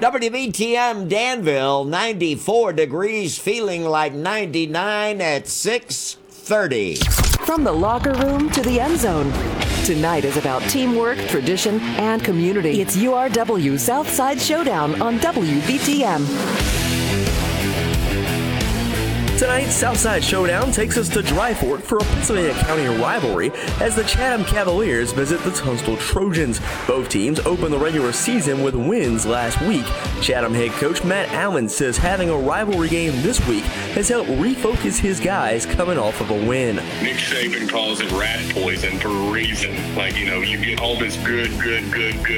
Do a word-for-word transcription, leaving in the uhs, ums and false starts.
W B T M Danville, ninety-four degrees, feeling like ninety-nine at six thirty. From the locker room to the end zone, tonight is about teamwork, tradition, and community. It's U R W Southside Showdown on W B T M. Tonight's Southside Showdown takes us to Dry Fork for a Pennsylvania County rivalry as the Chatham Cavaliers visit the Tunstall Trojans. Both teams opened the regular season with wins last week. Chatham head coach Matt Allen says having a rivalry game this week has helped refocus his guys coming off of a win. Nick Saban calls it rat poison for a reason. Like, you know, you get all this good, good, good, good